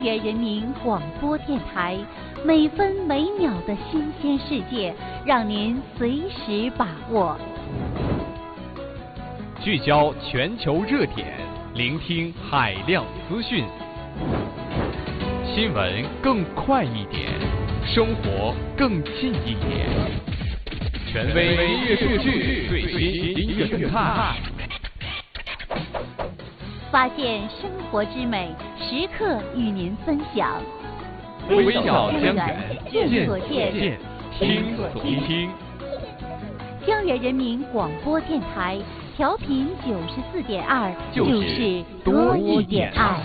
原人民广播电台，每分每秒的新鲜世界，让您随时把握。 聚焦全球热点，聆听海量资讯，新闻更快一点，生活更近一点。权威音乐数据，最新音乐动态， 发现生活之美，时刻与您分享。 微笑江源， 见所见， 听所听。 江源人民广播电台，调频94.2，就是多一点爱。